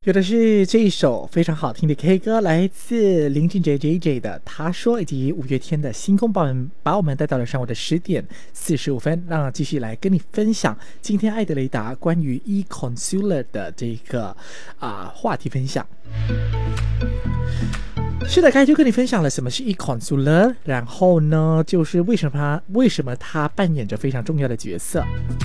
有的是这一首非常好听的 K 歌，来自林俊杰 JJ 的他说，以及五月天的星空把我们带到了上午的10:45，让继续来跟你分享今天艾德雷达关于 e-consular 的这个话题分享。是的，刚才就跟你分享了什么是 e-consular， 然后呢就是为什么它扮演着非常重要的角色。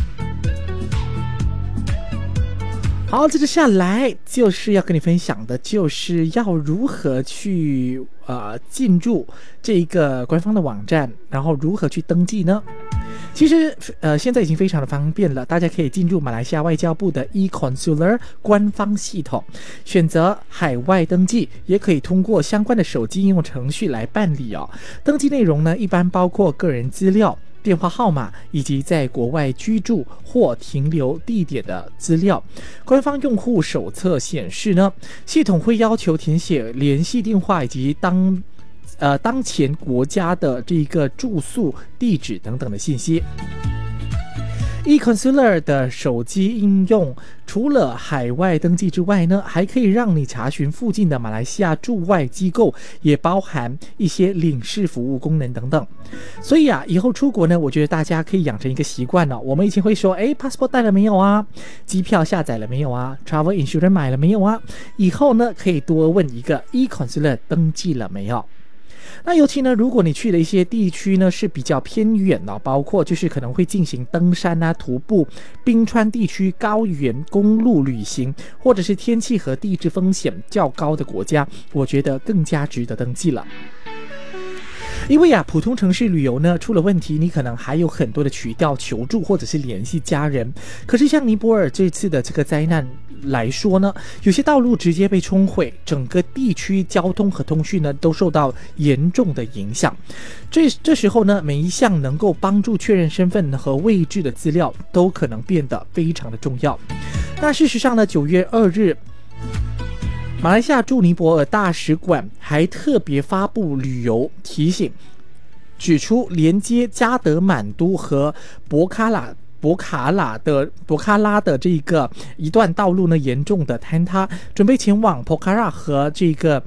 好，接着下来就是要跟你分享的，就是要如何去进入这个官方的网站，然后如何去登记呢？其实现在已经非常的方便了，大家可以进入马来西亚外交部的 e-consular 官方系统，选择海外登记，也可以通过相关的手机应用程序来办理哦。登记内容呢，一般包括个人资料、电话号码以及在国外居住或停留地点的资料。官方用户手册显示呢，系统会要求填写联系电话以及当前国家的这个住宿地址等等的信息。e-consular 的手机应用除了海外登记之外呢，还可以让你查询附近的马来西亚驻外机构，也包含一些领事服务功能等等。所以以后出国呢，我觉得大家可以养成一个习惯了。我们以前会说passport 带了没有啊，机票下载了没有啊， travel insurance 买了没有啊，以后呢可以多问一个 e-consular 登记了没有。那尤其呢，如果你去的一些地区呢是比较偏远的，包括就是可能会进行登山徒步、冰川地区、高原公路旅行，或者是天气和地质风险较高的国家，我觉得更加值得登记了。因为普通城市旅游呢出了问题，你可能还有很多的渠道求助或者是联系家人。可是像尼泊尔这次的这个灾难来说呢，有些道路直接被冲毁，整个地区交通和通讯呢都受到严重的影响。这时候呢，每一项能够帮助确认身份和位置的资料都可能变得非常的重要。那事实上呢，9月2日马来西亚驻尼泊尔大使馆还特别发布旅游提醒，指出连接加德满都和博卡拉的这个一段道路呢严重的坍塌，准备前往博卡拉和这个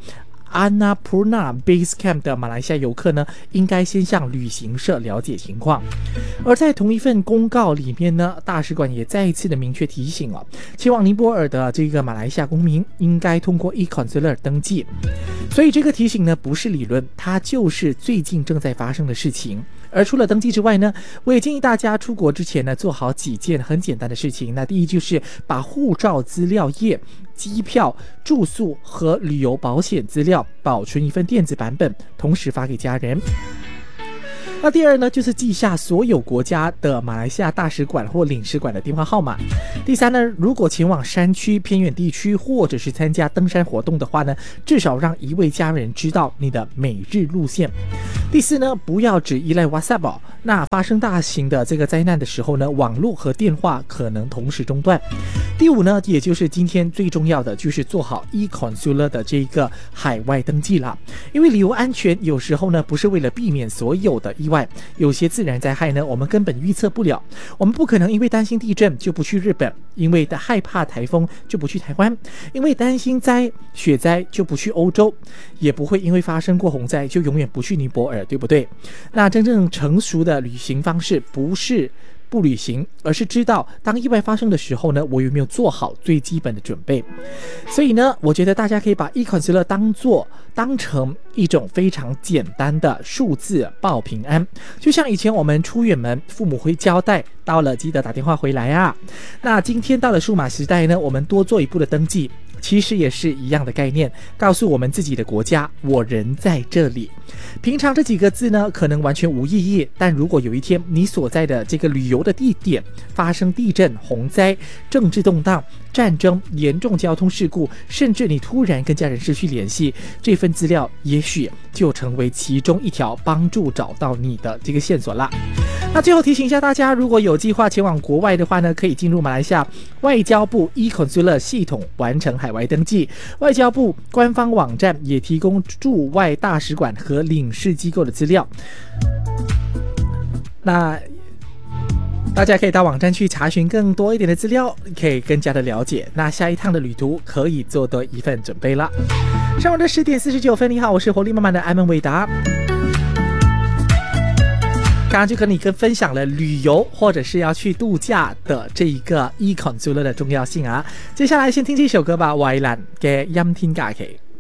Annapurna Base Camp 的马来西亚游客呢，应该先向旅行社了解情况。而在同一份公告里面呢，大使馆也再一次的明确提醒前往尼泊尔的这个马来西亚公民应该通过 e-consular 登记。所以这个提醒呢不是理论，它就是最近正在发生的事情。而除了登记之外呢，我也建议大家出国之前呢做好几件很简单的事情。那第一就是把护照资料页、机票、住宿和旅游保险资料保存一份电子版本，同时发给家人。那第二呢，就是记下所有国家的马来西亚大使馆或领事馆的电话号码。第三呢，如果前往山区、偏远地区或者是参加登山活动的话呢，至少让一位家人知道你的每日路线。第四呢，不要只依赖 WhatsApp那发生大型的这个灾难的时候呢，网络和电话可能同时中断。第五呢，也就是今天最重要的，就是做好 e-consular 的这个海外登记啦。因为旅游安全有时候呢不是为了避免所有的意外，有些自然灾害呢我们根本预测不了。我们不可能因为担心地震就不去日本，因为害怕台风就不去台湾，因为担心雪灾就不去欧洲，也不会因为发生过洪灾就永远不去尼泊尔，对不对？那真正成熟的旅行方式不是不旅行，而是知道当意外发生的时候呢，我有没有做好最基本的准备。所以呢，我觉得大家可以把 e-consular 当成一种非常简单的数字报平安。就像以前我们出远门，父母会交代到了记得打电话回来啊。那今天到了数码时代呢，我们多做一步的登记，其实也是一样的概念，告诉我们自己的国家，我人在这里。平常这几个字呢可能完全无意义，但如果有一天你所在的这个旅游的地点发生地震、洪灾、政治动荡、战争、严重交通事故，甚至你突然跟家人失去联系，这份资料也许就成为其中一条帮助找到你的这个线索啦。那最后提醒一下大家，如果有计划前往国外的话呢，可以进入马来西亚外交部 e-consular 系统完成海外登记。外交部官方网站也提供驻外大使馆和领事机构的资料。那大家可以到网站去查询更多一点的资料，可以更加的了解那下一趟的旅途可以做多一份准备了。上午的10点49分，你好，我是活力满满的艾文伟达。刚刚就跟你分享了旅游或者是要去度假的这一个 e-consular 的重要性啊。接下来先听这首歌吧，衛蘭嘅《陰天假期》。